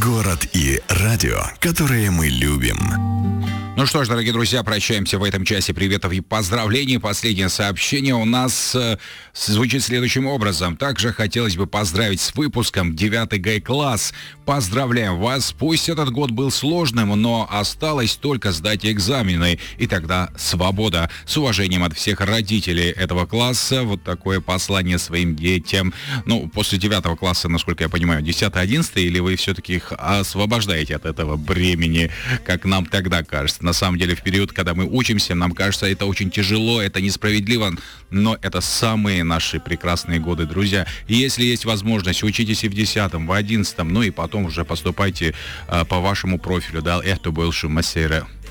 город и радио, которое мы любим. Ну что ж, дорогие друзья, прощаемся в этом часе приветов и поздравлений. Последнее сообщение у нас звучит следующим образом. Также хотелось бы поздравить с выпуском 9 Г-класс. Поздравляем вас. Пусть этот год был сложным, но осталось только сдать экзамены. И тогда свобода. С уважением от всех родителей этого класса. Вот такое послание своим детям. Ну, после 9 класса, насколько я понимаю, 10-11, или вы все-таки их освобождаете от этого бремени, как нам тогда кажется? На самом деле, в период, когда мы учимся, нам кажется, это очень тяжело, это несправедливо, но это самые наши прекрасные годы, друзья. И если есть возможность, учитесь и в 10-м, в 11-м, ну и потом уже поступайте по вашему профилю, да, это больше массера.